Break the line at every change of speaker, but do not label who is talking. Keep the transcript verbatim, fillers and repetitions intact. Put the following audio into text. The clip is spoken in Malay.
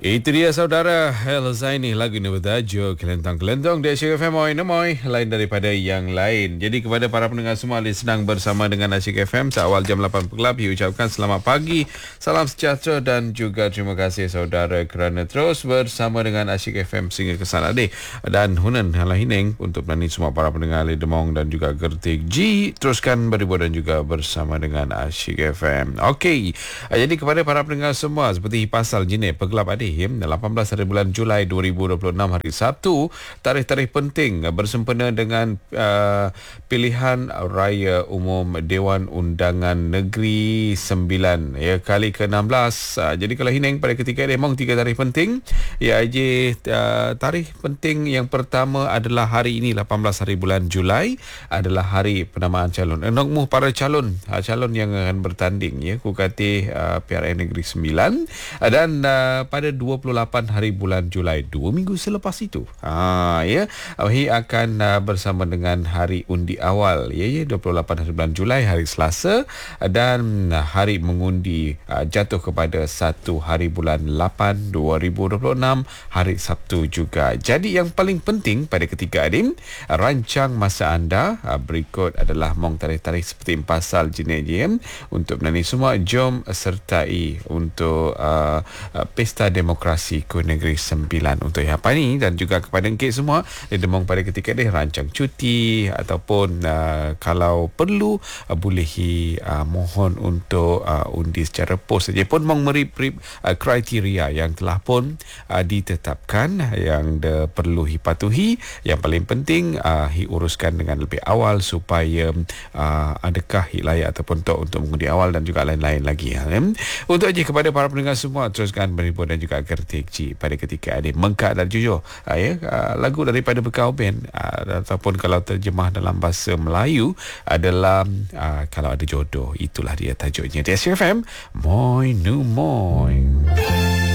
Itu dia saudara El Zaini, lagu ini bertajuk Kelentong-Kelentong di Asyik F M. Moi Nemoi, lain daripada yang lain. Jadi kepada para pendengar semua yang sedang bersama dengan Asyik F M seawal jam lapan gelap, ucapkan selamat pagi, salam sejahtera dan juga terima kasih saudara kerana terus bersama dengan Asyik F M sehingga ke sana deh. Dan hunan halah hining untuk menani semua para pendengar di Demong dan juga Gertik G, teruskan beribu dan juga bersama dengan Asyik F M. Okey, jadi kepada para pendengar semua, seperti pasal jenis pegelap adik lapan belas hari bulan Julai dua ribu dua puluh enam hari Sabtu, tarikh-tarikh penting bersempena dengan uh, pilihan raya umum Dewan Undangan Negeri sembilan ya, kali ke enam belas. Uh, jadi kalau hining pada ketika ini memang tiga tarikh penting. Ya, je uh, tarikh penting yang pertama adalah hari ini lapan belas hari bulan Julai adalah hari penamaan calon. Enokmu para calon, uh, calon yang akan bertanding ya ku kati uh, P R N Negeri sembilan, uh, dan uh, pada dua puluh lapan hari bulan Julai, dua minggu selepas itu, ha ya, Ahi akan uh, bersama dengan hari undi awal ya ya dua puluh lapan hari bulan Julai, hari Selasa, dan uh, hari mengundi uh, jatuh kepada satu hari bulan lapan dua ribu dua puluh enam, hari Sabtu juga. Jadi yang paling penting pada ketika adim, uh, rancang masa anda uh, berikut adalah mong tarikh-tarikh seperti pasal jenis J M untuk menani semua. Jom sertai untuk uh, uh, Pesta Demokrasi Ku Negeri sembilan untuk apa ni, dan juga kepada engkau semua di Demong pada ketika ini rancang cuti ataupun uh, kalau perlu uh, bolehi uh, mohon untuk uh, undi secara pos saja pun mong merip-rip uh, kriteria yang telah pun uh, ditetapkan yang de perlu dipatuhi. Yang paling penting uh, hi uruskan dengan lebih awal supaya uh, adakah hi layak ataupun tak untuk mengundi awal dan juga lain-lain lagi ya. Untuk aja kepada para pendengar semua, teruskan beribu dan juga Gertik G pada ketika ada mengkak dan jujur, uh, ya, uh, lagu daripada Bekau Band, uh, ataupun kalau terjemah dalam bahasa Melayu adalah uh, kalau ada jodoh, itulah dia tajuknya. Di Asyik F M, Moi Nu Moi.